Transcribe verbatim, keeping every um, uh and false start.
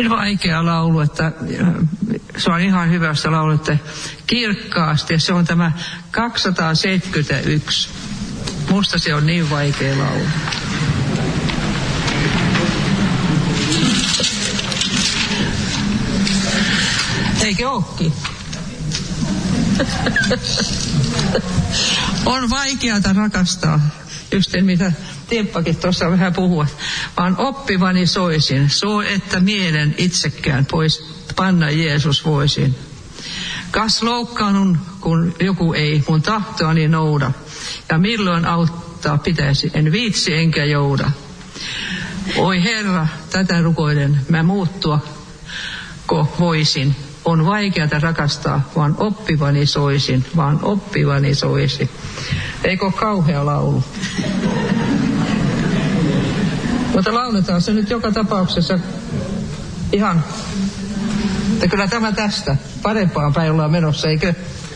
niin vaikea laulu, että se on ihan hyvä, jos laulette kirkkaasti. Ja se on tämä kaksisataaseitsemänkymmentäyksi. Musta se on niin vaikea laulu. Eikö ookin? On vaikeata rakastaa, just mitä Tieppakin tuossa vähän puhua, vaan oppivani soisin, soo että mielen itsekään pois panna Jeesus voisin. Kas loukkaannun, kun joku ei mun tahtoani nouda, ja milloin auttaa pitäisi, en viitsi enkä jouda. Oi Herra, tätä rukoilen, mä muuttua, ko voisin. On vaikeata rakastaa, vaan oppivani soisin, vaan oppivani soisin. Eikö ole kauhea laulu? Mutta lauletaan se nyt joka tapauksessa ihan, että kyllä tämä tästä parempaan päin ollaan menossa, eikö?